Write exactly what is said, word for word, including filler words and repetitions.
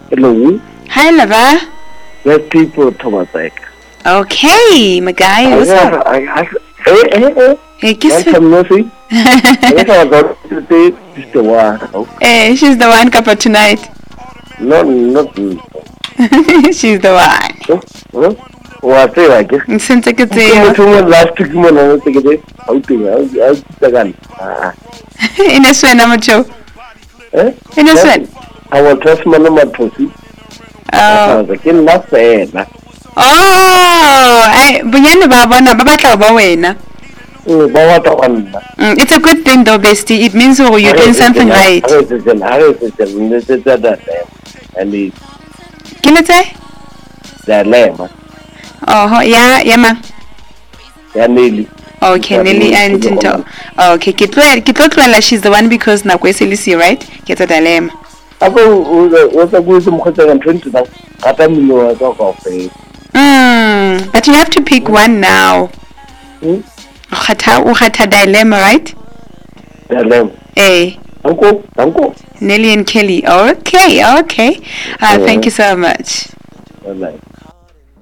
Hello. Hi, lover. Let's people Thomas back. Okay, my guy. What's up? I, I, eh, eh, eh. Hey, kiss her. Welcome, Lucy. I got to say, she's the one. Eh, she's the one couple tonight. No, not. She's the one. Huh? Huh? What say I guess? Since I could say, Come to last week, man. I was thinking, how to, how to gun. Ah. in a sweat, I'm a show. Eh? In a sweat. I will trust my number to see. Oh. I can not say it. Oh, I, Bunyana Baba, Baba Bawena. It's a good thing though, bestie. It means oh, you're doing something right. Can I say? Oh, yeah, yeah, ma. Okay, Nelly and Tinto. Okay, Kitwala, she's the one because na kweselisi, right? Get a dilemma. Mm, but you have to pick one now. Ukhatha ukhatha dilemma, right? Dilemma. Eh. Uncle, uncle. Nelly and Kelly. Okay, okay. Uh, thank you so much. Bye.